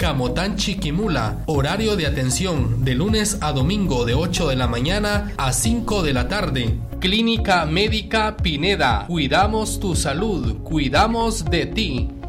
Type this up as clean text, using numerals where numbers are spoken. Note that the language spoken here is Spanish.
Camotán Chiquimula. Horario de atención de lunes a domingo de 8 de la mañana a 5 de la tarde. Clínica Médica Pineda. Cuidamos tu salud, cuidamos de ti.